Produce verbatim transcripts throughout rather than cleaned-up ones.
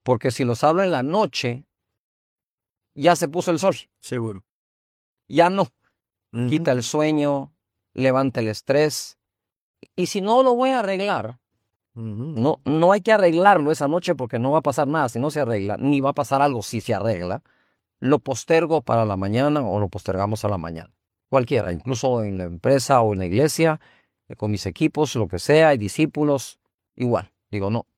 Porque si los hablo en la noche, ya se puso el sol. Seguro. Ya no. Uh-huh. Quita el sueño, levanta el estrés. Y si no lo voy a arreglar, uh-huh. no, no hay que arreglarlo esa noche porque no va a pasar nada si no se arregla, ni va a pasar algo si se arregla. Lo postergo para la mañana o lo postergamos a la mañana. Cualquiera, incluso en la empresa o en la iglesia, con mis equipos, lo que sea, hay discípulos, igual. Digo, no.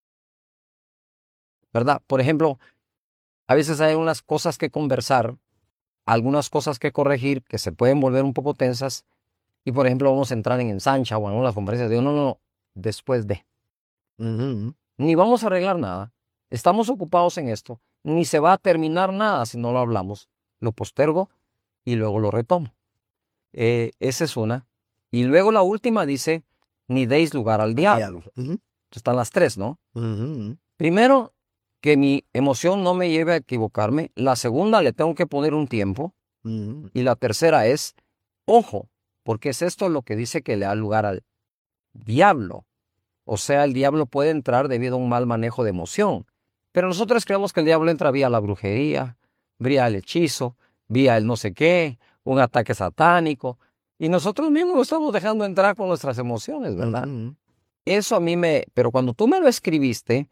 ¿Verdad? Por ejemplo, a veces hay unas cosas que conversar, algunas cosas que corregir que se pueden volver un poco tensas y, por ejemplo, vamos a entrar en ensancha o en unas conferencias. Digo, no, no, no, después de. Uh-huh. Ni vamos a arreglar nada. Estamos ocupados en esto. Ni se va a terminar nada si no lo hablamos. Lo postergo y luego lo retomo. Eh, esa es una. Y luego la última dice, ni deis lugar al diablo. Uh-huh. Están las tres, ¿no? Uh-huh. Primero, que mi emoción no me lleve a equivocarme. La segunda, le tengo que poner un tiempo. Uh-huh. Y la tercera es, ojo, porque es esto lo que dice que le da lugar al diablo. O sea, el diablo puede entrar debido a un mal manejo de emoción. Pero nosotros creemos que el diablo entra vía la brujería, vía el hechizo, vía el no sé qué, un ataque satánico. Y nosotros mismos lo estamos dejando entrar con nuestras emociones, ¿verdad? Uh-huh. Eso a mí me... Pero cuando tú me lo escribiste,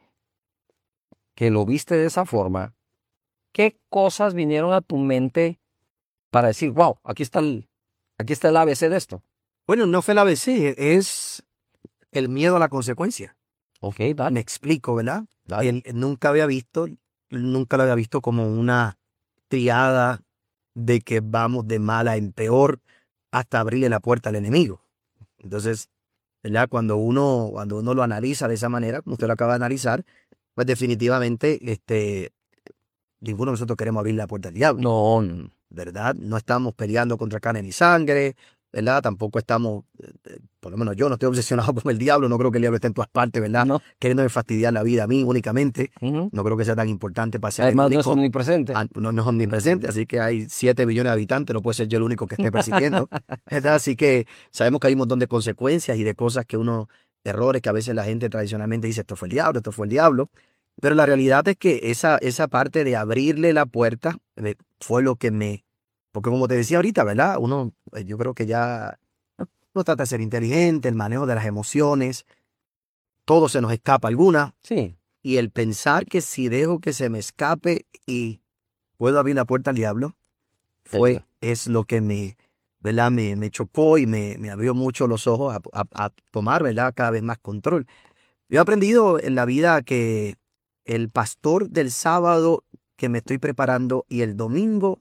que lo viste de esa forma, ¿qué cosas vinieron a tu mente para decir, wow, aquí está el, aquí está el A B C de esto? Bueno, no fue el A B C, es el miedo a la consecuencia. Ok, dale. Me explico, ¿verdad? Él, él nunca había visto, nunca lo había visto como una triada de que vamos de mala en peor hasta abrirle la puerta al enemigo. Entonces, ¿verdad? Cuando uno, cuando uno lo analiza de esa manera, como usted lo acaba de analizar, pues definitivamente este, ninguno de nosotros queremos abrir la puerta al diablo. No, ¿verdad? No estamos peleando contra carne ni sangre, ¿verdad? Tampoco estamos, eh, por lo menos yo no estoy obsesionado con el diablo, no creo que el diablo esté en todas partes, ¿verdad? No. Queriéndome fastidiar la vida a mí únicamente, uh-huh. No creo que sea tan importante para ser Además el único. no es omnipresente. Ah, no, no es omnipresente, así que hay siete billones de habitantes, no puede ser yo el único que esté persiguiendo, ¿verdad? Así que sabemos que hay un montón de consecuencias y de cosas que uno, errores que a veces la gente tradicionalmente dice, esto fue el diablo, esto fue el diablo, pero la realidad es que esa, esa parte de abrirle la puerta eh, fue lo que me... Porque como te decía ahorita, ¿verdad? Uno, yo creo que ya uno trata de ser inteligente, el manejo de las emociones, todo se nos escapa alguna. Sí. Y el pensar que si dejo que se me escape y puedo abrir la puerta al diablo, fue, sí. Es lo que me, ¿verdad? Me, me chocó y me, me abrió mucho los ojos a, a, a tomar, ¿verdad? Cada vez más control. Yo he aprendido en la vida que el pastor del sábado que me estoy preparando y el domingo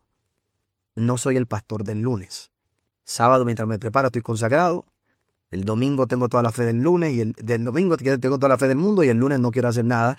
no soy el pastor del lunes. Sábado, mientras me preparo, estoy consagrado. El domingo tengo toda la fe del lunes y el del domingo tengo toda la fe del mundo y el lunes no quiero hacer nada.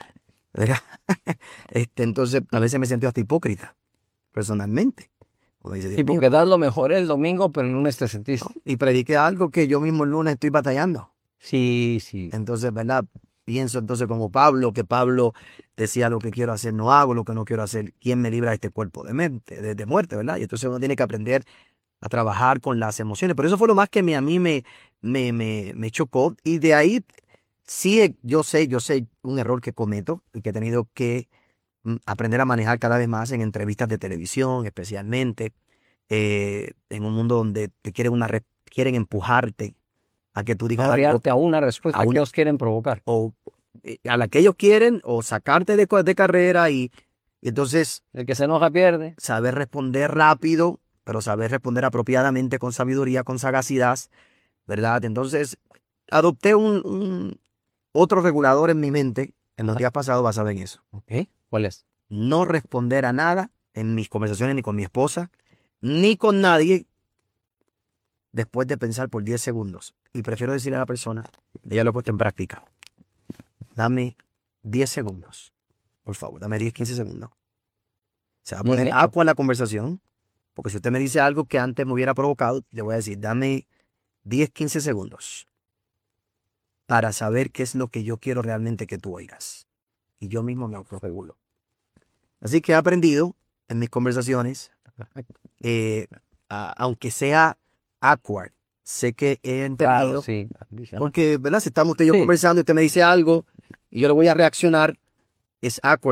este, entonces, a veces me siento hasta hipócrita, personalmente. Dice, sí, porque das lo mejor el domingo, pero el lunes te sentís. ¿no? Y prediqué algo que yo mismo el lunes estoy batallando. Sí, sí. Entonces, ¿verdad? Pienso entonces como Pablo, que Pablo decía lo que quiero hacer no hago, lo que no quiero hacer, ¿quién me libra de este cuerpo de, mente, de, de muerte, ¿verdad? Y entonces uno tiene que aprender a trabajar con las emociones. Pero eso fue lo más que me, a mí me, me, me, me chocó. Y de ahí, sí, yo sé, yo sé un error que cometo y que he tenido que aprender a manejar cada vez más en entrevistas de televisión, especialmente eh, en un mundo donde te quieren, una, quieren empujarte a que tú digas algo, a una respuesta a que ellos quieren provocar. O a la que ellos quieren, o sacarte de, de carrera y, y entonces... El que se enoja pierde. Saber responder rápido, pero saber responder apropiadamente, con sabiduría, con sagacidad, ¿verdad? Entonces, adopté un, un otro regulador en mi mente. En los días pasados vas a ver eso. ¿Ok? ¿Cuál es? No responder a nada en mis conversaciones ni con mi esposa, ni con nadie, después de pensar por diez segundos. Y prefiero decirle a la persona, ella lo he puesto en práctica, dame diez segundos, por favor, dame diez, quince segundos. Se va a poner agua en la conversación, porque si usted me dice algo que antes me hubiera provocado, le voy a decir, dame diez, quince segundos para saber qué es lo que yo quiero realmente que tú oigas. Y yo mismo me autorregulo. Así que he aprendido en mis conversaciones, eh, a, aunque sea awkward, sé que he entendido, claro, sí. Porque, ¿verdad? Si estamos usted y yo sí. conversando y usted me dice algo y yo le voy a reaccionar, es awkward.